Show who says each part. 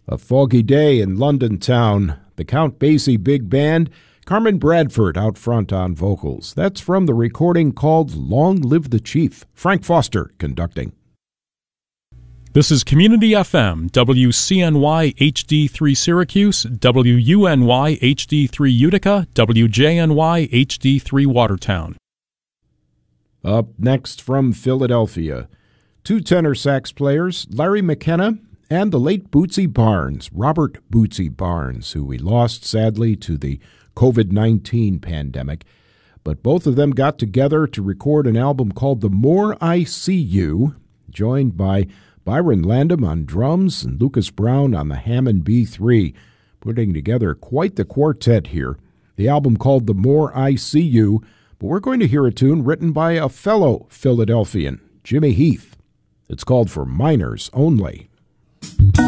Speaker 1: A foggy day in London town. The Count Basie Big Band, Carmen Bradford out front on vocals. That's from the recording called Long Live the Chief. Frank Foster conducting.
Speaker 2: This is Community FM, WCNY HD3 Syracuse, WUNY HD3 Utica, WJNY HD3 Watertown.
Speaker 1: Up next from Philadelphia, two tenor sax players, Larry McKenna and the late Bootsy Barnes, Robert Bootsy Barnes, who we lost sadly to the COVID-19 pandemic. But both of them got together to record an album called The More I See You, joined by Byron Landham on drums and Lucas Brown on the Hammond B3, putting together quite the quartet here. The album called The More I See You, but we're going to hear a tune written by a fellow Philadelphian, Jimmy Heath. It's called For Minors Only.